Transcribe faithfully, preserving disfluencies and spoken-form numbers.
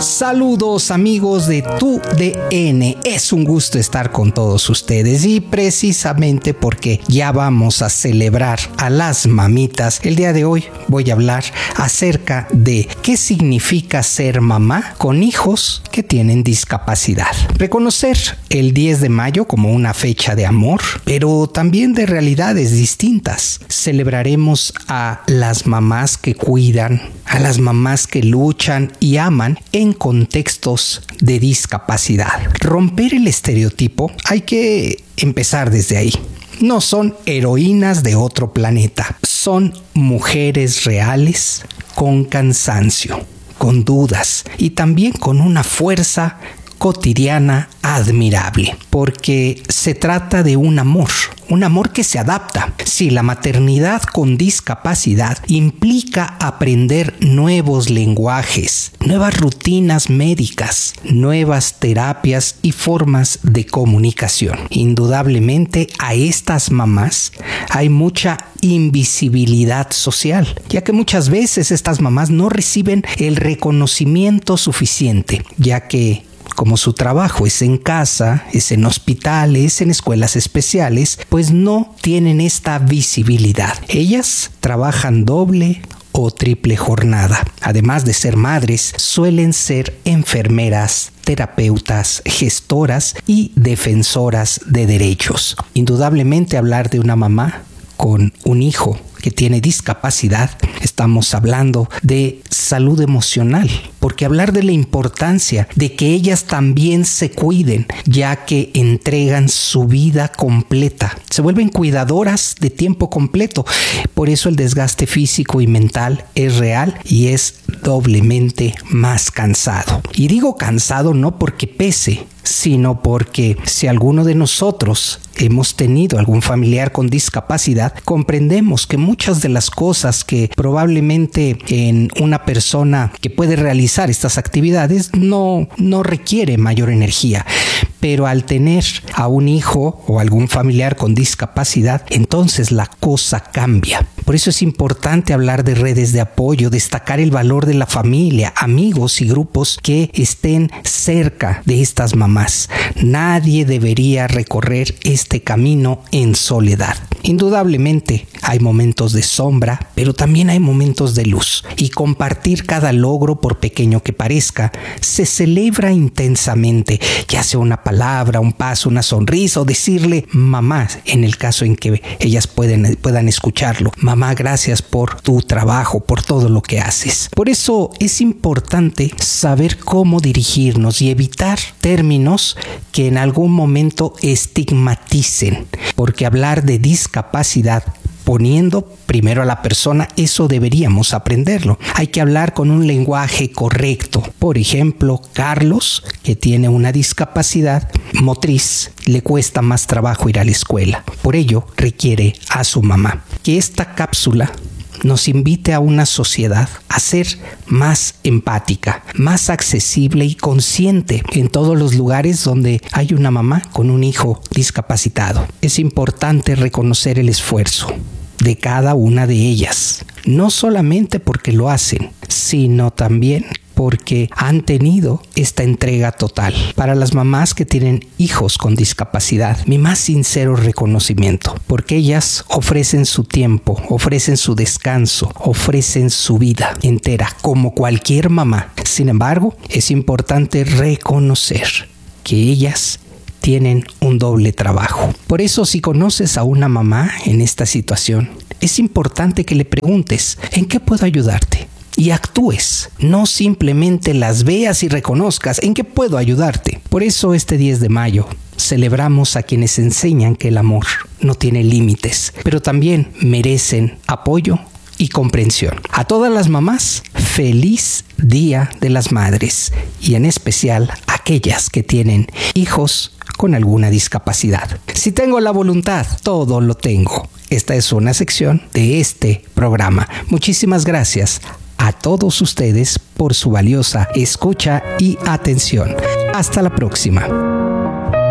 Saludos amigos de Tu D N, es un gusto estar con todos ustedes y precisamente porque ya vamos a celebrar a las mamitas, el día de hoy voy a hablar acerca de qué significa ser mamá con hijos que tienen discapacidad. Reconocer el diez de mayo como una fecha de amor, pero también de realidades distintas. Celebraremos a las mamás que cuidan, a las mamás que luchan y aman en contextos de discapacidad. Romper el estereotipo, hay que empezar desde ahí. No son heroínas de otro planeta, son mujeres reales con cansancio, con dudas y también con una fuerza cotidiana admirable, porque se trata de un amor, un amor que se adapta. Si la maternidad con discapacidad implica aprender nuevos lenguajes, nuevas rutinas médicas, nuevas terapias y formas de comunicación. Indudablemente a estas mamás hay mucha invisibilidad social, ya que muchas veces estas mamás no reciben el reconocimiento suficiente, ya que como su trabajo es en casa, es en hospitales, en escuelas especiales, pues no tienen esta visibilidad. Ellas trabajan doble o triple jornada. Además de ser madres, suelen ser enfermeras, terapeutas, gestoras y defensoras de derechos. Indudablemente hablar de una mamá con un hijo que tiene discapacidad, estamos hablando de salud emocional, porque hablar de la importancia de que ellas también se cuiden, ya que entregan su vida completa, se vuelven cuidadoras de tiempo completo, por eso el desgaste físico y mental es real y es doblemente más cansado. Y digo cansado no porque pese, sino porque si alguno de nosotros hemos tenido algún familiar con discapacidad, comprendemos que muchas de las cosas que probablemente en una persona que puede realizar estas actividades no, no requiere mayor energía. Pero al tener a un hijo o algún familiar con discapacidad, entonces la cosa cambia. Por eso es importante hablar de redes de apoyo, destacar el valor de la familia, amigos y grupos que estén cerca de estas mamás. Nadie debería recorrer este camino en soledad. Indudablemente hay momentos de sombra, pero también hay momentos de luz. Y compartir cada logro, por pequeño que parezca, se celebra intensamente, ya sea una palabra, un paso, una sonrisa o decirle mamá, en el caso en que ellas pueden, puedan escucharlo. Mamá, gracias por tu trabajo, por todo lo que haces. Por eso es importante saber cómo dirigirnos y evitar términos que en algún momento estigmaticen, porque hablar de discapacidad poniendo primero a la persona, eso deberíamos aprenderlo. Hay que hablar con un lenguaje correcto. Por ejemplo, Carlos, que tiene una discapacidad motriz, le cuesta más trabajo ir a la escuela. Por ello, requiere a su mamá. Que esta cápsula nos invite a una sociedad a ser más empática, más accesible y consciente en todos los lugares donde hay una mamá con un hijo discapacitado. Es importante reconocer el esfuerzo de cada una de ellas, no solamente porque lo hacen, sino también porque han tenido esta entrega total. Para las mamás que tienen hijos con discapacidad, mi más sincero reconocimiento, porque ellas ofrecen su tiempo, ofrecen su descanso, ofrecen su vida entera, como cualquier mamá. Sin embargo, es importante reconocer que ellas tienen un doble trabajo. Por eso, si conoces a una mamá en esta situación, es importante que le preguntes, ¿en qué puedo ayudarte? Y actúes, no simplemente las veas y reconozcas en qué puedo ayudarte. Por eso este diez de mayo celebramos a quienes enseñan que el amor no tiene límites, pero también merecen apoyo y comprensión. A todas las mamás, feliz Día de las Madres y en especial aquellas que tienen hijos con alguna discapacidad. Si tengo la voluntad, todo lo tengo. Esta es una sección de este programa. Muchísimas gracias a todos ustedes por su valiosa escucha y atención. Hasta la próxima.